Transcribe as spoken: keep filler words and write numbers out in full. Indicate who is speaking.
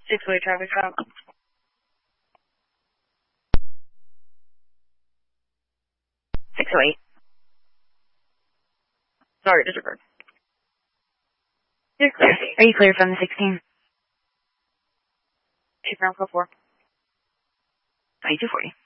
Speaker 1: Six-way traffic stop.
Speaker 2: six oh eight.
Speaker 1: Sorry, disregard.
Speaker 2: You're clear. Are you clear from the sixteen?
Speaker 1: Chief Brown four.
Speaker 2: twenty-two forty.